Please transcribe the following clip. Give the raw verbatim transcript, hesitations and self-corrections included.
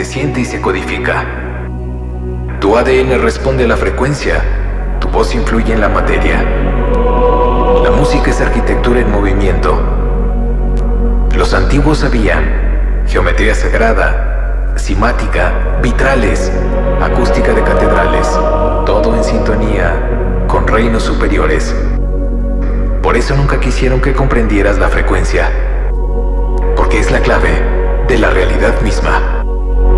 siente y se codifica. Tu A D N responde a la frecuencia, tu voz influye en la materia. La música es arquitectura en movimiento. Los antiguos sabían geometría sagrada, cimática, vitrales, acústica de catedrales, todo en sintonía con reinos superiores. Por eso nunca quisieron que comprendieras la frecuencia, porque es la clave de la realidad misma.